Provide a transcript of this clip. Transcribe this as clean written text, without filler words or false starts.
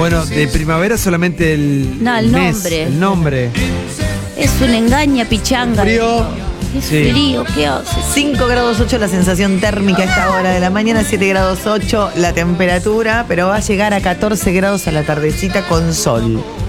Bueno, de primavera solamente el mes, nombre. el nombre. Es una engaña pichanga. Frío. Es Sí. frío, ¿qué hace? 5 grados 8 la sensación térmica a esta hora de la mañana, 7 grados 8 la temperatura, pero va a llegar a 14 grados a la tardecita con sol.